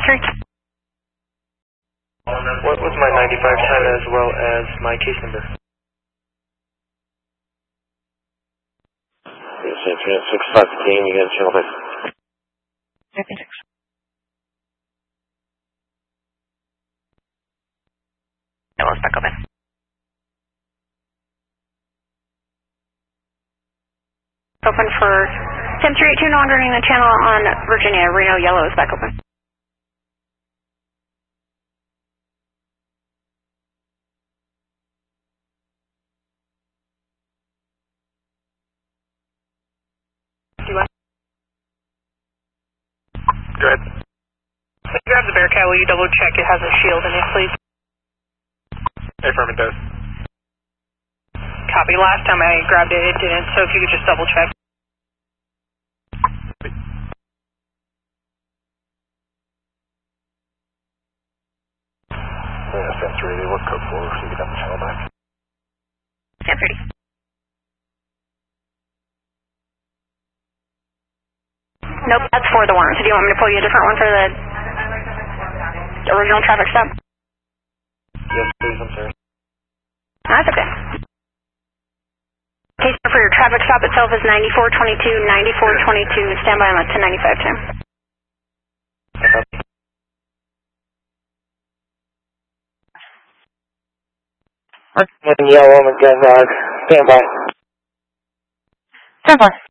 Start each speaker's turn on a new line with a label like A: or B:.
A: 10-3.
B: What was my 95 time as well as my case number?
C: San Fran 65 team, you got a channel 5.
A: Okay, 6. Yellow's back open. Open for 10-382, no longer running the channel on Virginia. Reno Yellow is back open.
B: Go ahead.
D: When you grab the Bearcat, will you double check it has a shield in it, please?
B: Affirm, it does.
D: Copy. Last time I grabbed it, it didn't, so if you could just double check.
C: Fence ready, what code 4 so you get the channel back?
A: 10-30. Nope, that's for the warrant. So do you want me to pull you a different one for the original traffic stop?
B: Yes, please, I'm sorry.
A: That's okay. Case number for your traffic stop itself is 9422, 9422. Stand by on the 1095 time.
C: One yellow on the gun log. Stand by.
A: 10-4.